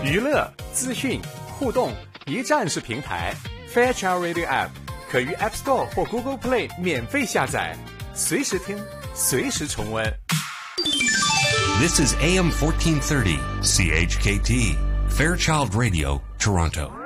娱乐、资讯、互动一站式平台 Fairchild Radio App 可于 App Store 或 Google Play 免费下载，随时听，随时重温。 This is AM 1430 CHKT Fairchild Radio, Toronto.